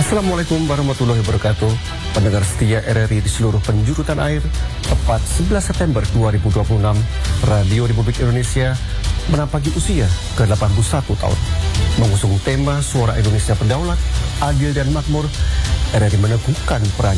Assalamualaikum warahmatullahi wabarakatuh. Pendengar setia RRI di seluruh penjuru tanah air, tepat 11 September 2026, Radio Republik Indonesia menapaki usia ke-81 tahun. Mengusung tema Suara Indonesia Berdaulat, Adil dan Makmur, RRI meneguhkan peran